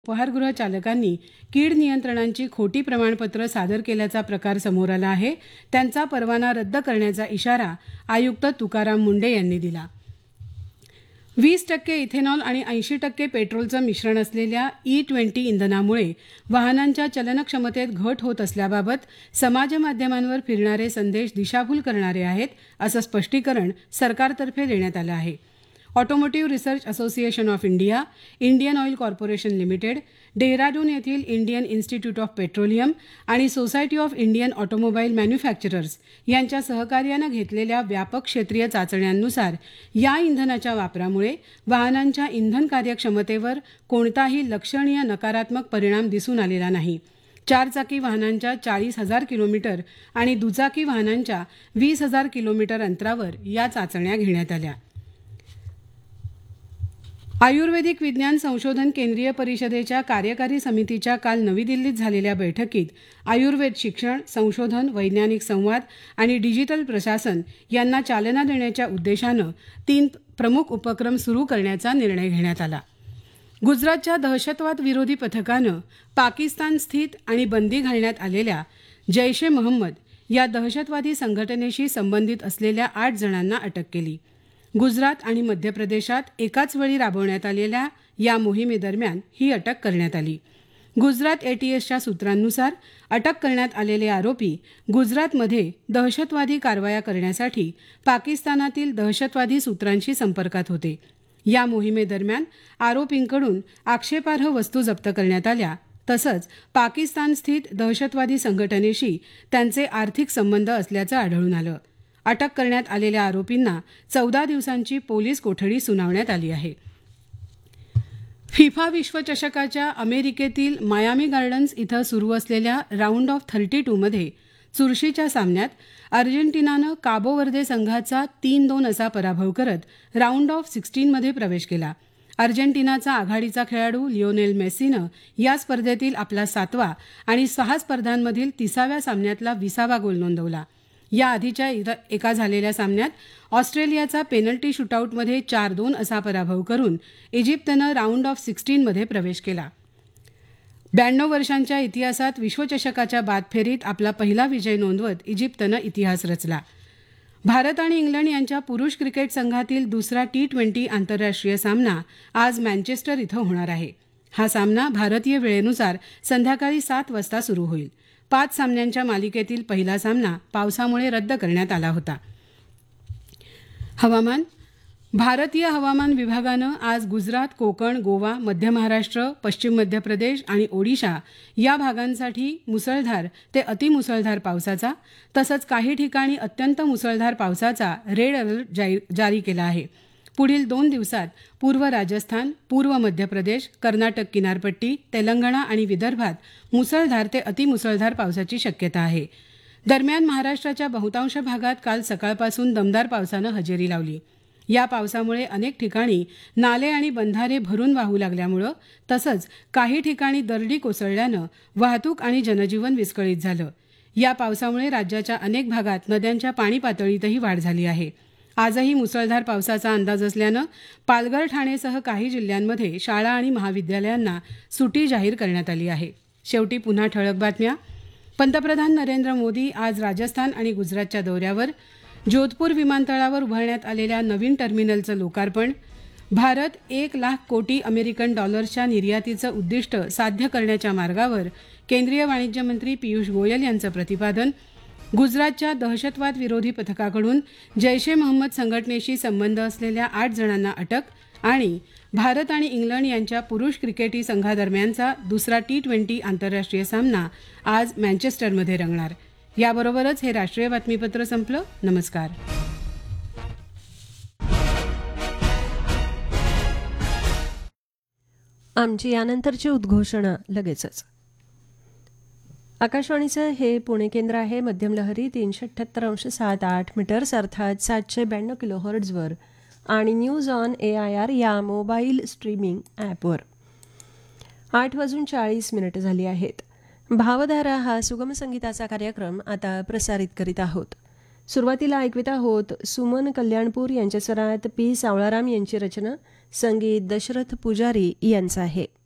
उपहारगृह चालकांनी कीड नियंत्रणांची खोटी प्रमाणपत्र सादर केल्याचा प्रकार समोर आला आहे. त्यांचा परवाना रद्द करण्याचा इशारा आयुक्त तुकाराम मुंढे यांनी दिला. 20% इथेनॉल आणि 80% पेट्रोलचं मिश्रण असलेल्या E20 इंधनामुळे वाहनांच्या चलनक्षमतेत घट होत असल्याबाबत समाजमाध्यमांवर फिरणारे संदेश दिशाभूल करणारे आहेत, असं स्पष्टीकरण सरकारतर्फे देण्यात आलं आहे. Automotive research association of India, Indian oil corporation limited, Dehradun येथील इंडियन इन्स्टिट्यूट ऑफ पेट्रोलियम आणि society of Indian automobile manufacturers यांच्या सहकार्यानं घेतलेल्या व्यापक क्षेत्रीय चाचण्यांनुसार या इंधनाच्या वापरामुळे वाहनांच्या इंधन कार्यक्षमतेवर कोणताही लक्षणीय नकारात्मक परिणाम दिसून आलेला नाही. चारचाकी वाहनांच्या 40,000 किलोमीटर आणि दुचाकी वाहनांच्या 20,000 किलोमीटर अंतरावर या चाचण्या घेण्यात आल्या. आयुर्वेदिक विज्ञान संशोधन केंद्रीय परिषदेच्या कार्यकारी समितीच्या काल नवी दिल्लीत झालेल्या बैठकीत आयुर्वेद शिक्षण, संशोधन, वैज्ञानिक संवाद आणि डिजिटल प्रशासन यांना चालना देण्याच्या उद्देशानं 3 प्रमुख उपक्रम सुरू करण्याचा निर्णय घेण्यात आला. गुजरातच्या दहशतवाद विरोधी पथकानं पाकिस्तान स्थित आणि बंदी घालण्यात आलेल्या जैश ए मोहम्मद या दहशतवादी संघटनेशी संबंधित असलेल्या 8 जणांना अटक केली. गुजरात आणि मध्य प्रदेशात एकाच वेळी राबवण्यात आलेल्या या मोहिमेदरम्यान ही अटक करण्यात आली. गुजरात ATSच्या सूत्रांनुसार अटक करण्यात आलेले आरोपी गुजरातमध्ये दहशतवादी कारवाया करण्यासाठी पाकिस्तानातील दहशतवादी सूत्रांशी संपर्कात होते. या मोहिमेदरम्यान आरोपींकडून आक्षेपार्ह वस्तू जप्त करण्यात आल्या. तसंच पाकिस्तान स्थित दहशतवादी संघटनेशी त्यांचे आर्थिक संबंध असल्याचं आढळून आलं. अटक करण्यात आलेल्या आरोपींना 14 दिवसांची पोलीस कोठडी सुनावण्यात आली आहे. फिफा विश्वचषकाच्या अमेरिकेतील मायामी गार्डन्स इथं सुरू असलेल्या राऊंड ऑफ 32 मध्ये चुरशीच्या सामन्यात अर्जेंटिनानं काबो वर्दे संघाचा 3-2 असा पराभव करत राऊंड ऑफ 16 मध्ये प्रवेश केला. अर्जेंटिनाचा आघाडीचा खेळाडू लिओनेल मेस्सीनं या स्पर्धेतील आपला 7वा आणि 6 स्पर्धांमधील 30व्या सामन्यातला 20वा गोल नोंदवला. या आधीच्या एका झालेल्या सामन्यात ऑस्ट्रेलियाचा पेनल्टी शूटआउटमध्ये 4-2 असा पराभव करून इजिप्तनं राऊंड ऑफ 16 मध्ये प्रवेश केला. 92 वर्षांच्या इतिहासात विश्वचषकाच्या बाद फेरीत आपला पहिला विजय नोंदवत इजिप्तनं इतिहास रचला. भारत आणि इंग्लंड यांच्या पुरुष क्रिकेट संघातील दुसरा T20 आंतरराष्ट्रीय सामना आज मँचेस्टर इथं होणार आहे. हा सामना भारतीय वेळेनुसार संध्याकाळी 7 वाजता सुरू होईल. 5 सामन्यांच्या मालिकेतील पहिला सामना पावसामुळे रद्द करण्यात आला होता. हवामान. भारतीय हवामान विभागानं आज गुजरात, कोकण, गोवा, मध्य महाराष्ट्र, पश्चिम मध्य प्रदेश आणि ओडिशा या भागांसाठी मुसळधार ते अतिमुसळधार पावसाचा तसंच काही ठिकाणी अत्यंत मुसळधार पावसाचा रेड अलर्ट जारी केला आहे. पुढील 2 दिवसात पूर्व राजस्थान, पूर्व मध्य प्रदेश, कर्नाटक किनारपट्टी, तेलंगणा आणि विदर्भात मुसळधार ते अतिमुसळधार पावसाची शक्यता आहे. दरम्यान महाराष्ट्राच्या बहुतांश भागात काल सकाळपासून दमदार पावसानं हजेरी लावली. या पावसामुळे अनेक ठिकाणी नाले आणि बंधारे भरून वाहू लागल्यामुळं तसंच काही ठिकाणी दरडी कोसळल्यानं वाहतूक आणि जनजीवन विस्कळीत झालं. या पावसामुळे राज्याच्या अनेक भागात नद्यांच्या पाणी पातळीतही वाढ झाली आहे. आजही मुसळधार पावसाचा अंदाज असल्यानं पालघर, ठाणेसह काही जिल्ह्यांमध्ये शाळा आणि महाविद्यालयांना सुटी जाहीर करण्यात आली आहे. शेवटी पुन्हा ठळक बातम्या. पंतप्रधान नरेंद्र मोदी आज राजस्थान आणि गुजरातच्या दौऱ्यावर. जोधपूर विमानतळावर उभारण्यात आलेल्या नवीन टर्मिनलचं लोकार्पण. भारत 1 लाख कोटी अमेरिकन डॉलर्सच्या निर्यातीचं उद्दिष्ट साध्य करण्याच्या मार्गावर. केंद्रीय वाणिज्य मंत्री पियुष गोयल यांचं प्रतिपादन. गुजरातच्या दहशतवाद विरोधी पथकाकडून जैश ए मोहम्मद संघटनेशी संबंध असलेल्या 8 जणांना अटक. आणि भारत आणि इंग्लंड यांच्या पुरुष क्रिकेटी संघादरम्यानचा दुसरा T20 आंतरराष्ट्रीय सामना आज मँचेस्टरमध्ये रंगणार. याबरोबरच हे राष्ट्रीय बातमीपत्र संपलं. नमस्कार. आमची यानंतरची उद्घोषणा लगेचच. आकाशवाणीचं हे पुणे केंद्र आहे. मध्यम लहरी 378.78 मीटर्स अर्थात 792 किलोहर्ट्झवर आणि न्यूज ऑन AIR या मोबाईल स्ट्रीमिंग ॲपवर. 8:40 झाली आहेत. भावधारा हा सुगम संगीताचा कार्यक्रम आता प्रसारित करीत आहोत. सुरुवातीला ऐकवित आहोत सुमन कल्याणपूर यांच्या स्वरात P. सावळाराम यांची रचना, संगीत दशरथ पुजारी यांचं आहे.